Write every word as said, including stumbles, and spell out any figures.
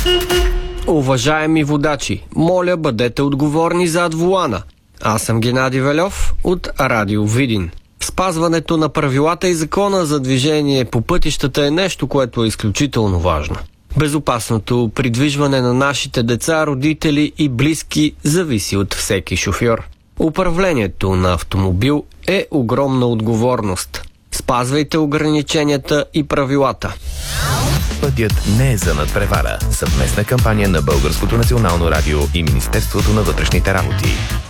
Уважаеми водачи, моля бъдете отговорни зад волана. Аз съм Геннадий Вельов от Радио Видин. Спазването на правилата и закона за движение по пътищата е нещо, което е изключително важно. Безопасното придвижване на нашите деца, родители и близки зависи от всеки шофьор. Управлението на автомобил е огромна отговорност. Спазвайте ограниченията и правилата. Пътят не е за надпревара. Съвместна кампания на Българското национално радио и Министерството на вътрешните работи.